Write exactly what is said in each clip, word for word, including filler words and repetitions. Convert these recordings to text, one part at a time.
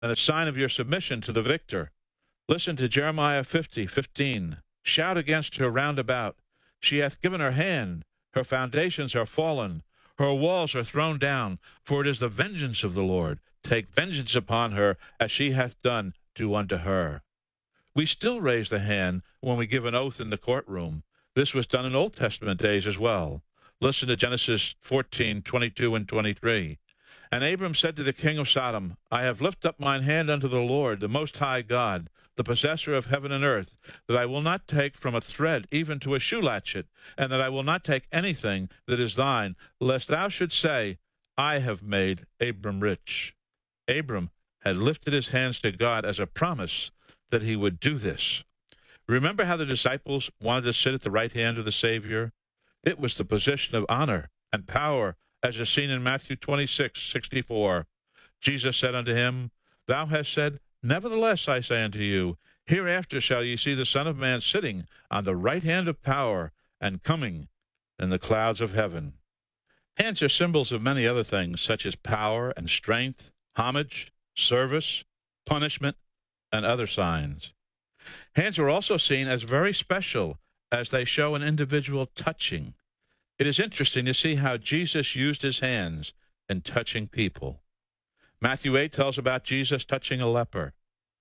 and a sign of your submission to the victor. Listen to Jeremiah fifty fifteen. Shout against her round about. She hath given her hand. Her foundations are fallen. Her walls are thrown down. For it is the vengeance of the Lord. Take vengeance upon her, as she hath done, do unto her. We still raise the hand when we give an oath in the courtroom. This was done in Old Testament days as well. Listen to Genesis fourteen twenty-two and twenty-three. And Abram said to the king of Sodom, I have lifted up mine hand unto the Lord, the Most High God, the possessor of heaven and earth, that I will not take from a thread even to a shoe latchet, and that I will not take anything that is thine, lest thou shouldst say, I have made Abram rich. Abram had lifted his hands to God as a promise that he would do this. Remember how the disciples wanted to sit at the right hand of the Savior? It was the position of honor and power, as is seen in Matthew twenty-six sixty-four. Jesus said unto him, Thou hast said, Nevertheless I say unto you, hereafter shall ye see the Son of Man sitting on the right hand of power, and coming in the clouds of heaven. Hands are symbols of many other things, such as power and strength, homage, service, punishment, and other signs. Hands are also seen as very special, as they show an individual touching. It is interesting to see how Jesus used his hands in touching people. Matthew eight tells about Jesus touching a leper.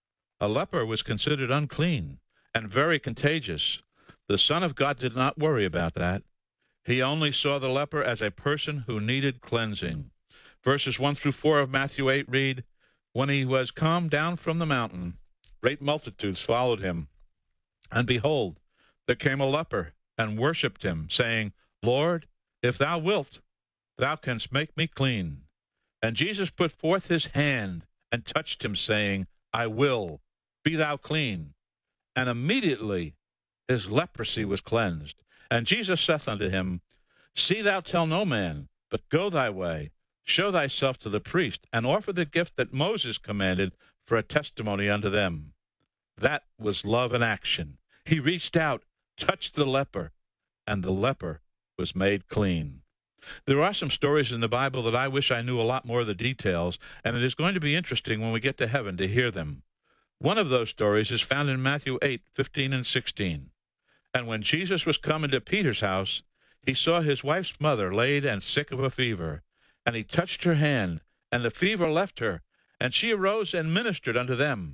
A leper was considered unclean and very contagious. The Son of God did not worry about that. He only saw the leper as a person who needed cleansing. Verses one through four of Matthew eight read, When he was come down from the mountain, great multitudes followed him. And behold, there came a leper, and worshipped him, saying, Lord, if thou wilt, thou canst make me clean. And Jesus put forth his hand, and touched him, saying, I will, be thou clean. And immediately his leprosy was cleansed. And Jesus saith unto him, See thou tell no man, but go thy way, show thyself to the priest, and offer the gift that Moses commanded for a testimony unto them. That was love in action. He reached out, touched the leper, and the leper was made clean. There are some stories in the Bible that I wish I knew a lot more of the details, and it is going to be interesting when we get to heaven to hear them. One of those stories is found in Matthew eight fifteen and sixteen. And when Jesus was come into Peter's house, he saw his wife's mother laid and sick of a fever. And he touched her hand, and the fever left her, and she arose and ministered unto them.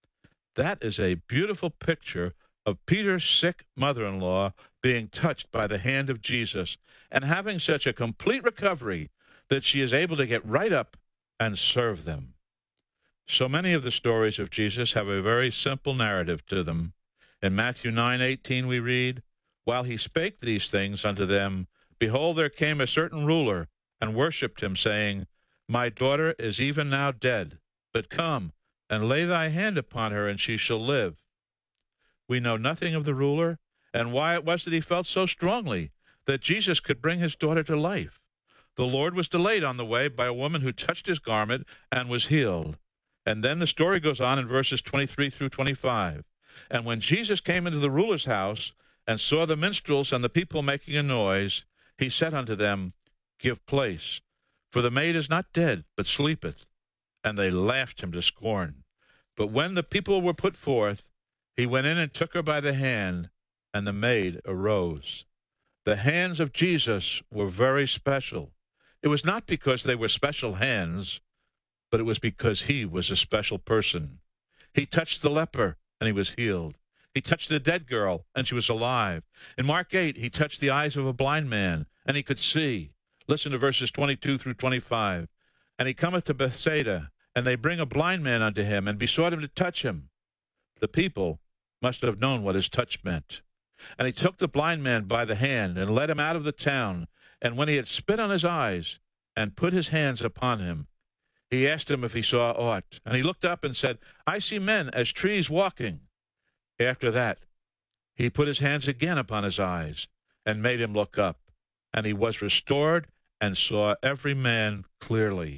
That is a beautiful picture of Peter's sick mother-in-law being touched by the hand of Jesus and having such a complete recovery that she is able to get right up and serve them. So many of the stories of Jesus have a very simple narrative to them. In Matthew nine eighteen we read, While he spake these things unto them, behold, there came a certain ruler, and worshipped him, saying, My daughter is even now dead, but come, and lay thy hand upon her, and she shall live. We know nothing of the ruler, and why it was that he felt so strongly that Jesus could bring his daughter to life. The Lord was delayed on the way by a woman who touched his garment and was healed. And then the story goes on in verses twenty-three through twenty-five. And when Jesus came into the ruler's house, and saw the minstrels and the people making a noise, he said unto them, Give place, for the maid is not dead, but sleepeth. And they laughed him to scorn. But when the people were put forth, he went in and took her by the hand, and the maid arose. The hands of Jesus were very special. It was not because they were special hands, but it was because he was a special person. He touched the leper, and he was healed. He touched the dead girl, and she was alive. In Mark eight, he touched the eyes of a blind man, and he could see. Listen to verses twenty-two through twenty-five. And he cometh to Bethsaida, and they bring a blind man unto him, and besought him to touch him. The people must have known what his touch meant. And he took the blind man by the hand, and led him out of the town. And when he had spit on his eyes, and put his hands upon him, he asked him if he saw aught. And he looked up and said, I see men as trees walking. After that, he put his hands again upon his eyes, and made him look up. And he was restored, and saw every man clearly.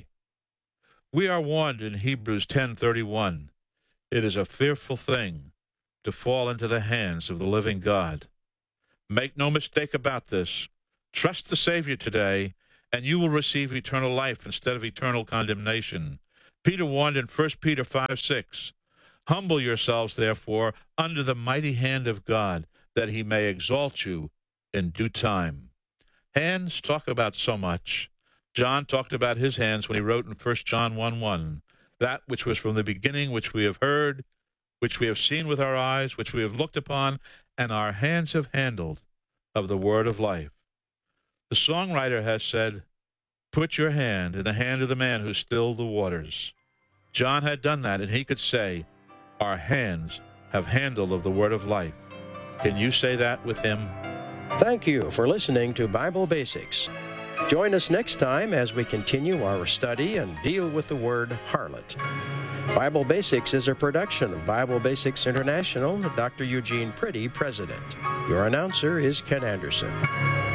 We are warned in Hebrews ten thirty-one, It is a fearful thing to fall into the hands of the living God. Make no mistake about this. Trust the Savior today, and you will receive eternal life instead of eternal condemnation. Peter warned in First Peter five six, "Humble yourselves, therefore, under the mighty hand of God, that he may exalt you in due time." Hands talk about so much. John talked about his hands when he wrote in First John one one, "That which was from the beginning, which we have heard, which we have seen with our eyes, which we have looked upon, and our hands have handled of the word of life." The songwriter has said, "Put your hand in the hand of the man who stilled the waters." John had done that, and he could say, "Our hands have handled of the word of life." Can you say that with him? Thank you for listening to Bible Basics. Join us next time as we continue our study and deal with the word harlot. Bible Basics is a production of Bible Basics International. Doctor Eugene Priddy, President. Your announcer is Ken Anderson.